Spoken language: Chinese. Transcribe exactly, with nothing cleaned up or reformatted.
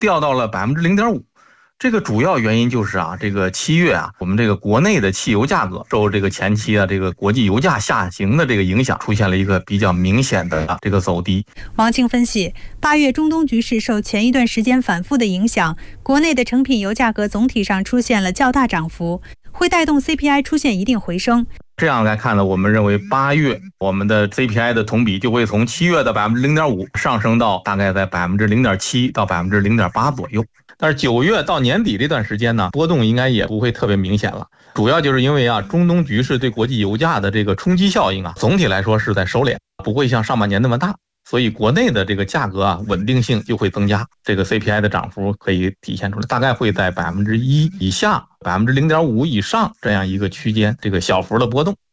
掉到了百分之零点五。这个主要原因就是啊，这个七月啊，我们这个国内的汽油价格受这个前期啊这个国际油价下行的这个影响，出现了一个比较明显的这个走低。 王庆分析，八月中东局势受前一段时间反复的影响，国内的成品油价格总体上出现了较大涨幅，会带动 C P I 出现一定回升。 这样来看呢，我们认为八月我们的 C P I 的同比就会从七月的百分之零点五上升到大概在百分之零点七到百分之零点八左右。但是九月到年底这段时间呢，波动应该也不会特别明显了。主要就是因为啊，中东局势对国际油价的这个冲击效应啊，总体来说是在收敛，不会像上半年那么大。所以国内的这个价格啊，稳定性就会增加，这个 C P I 的涨幅可以体现出来，大概会在百分之一以下、百分之零点五以上这样一个区间，这个小幅的波动。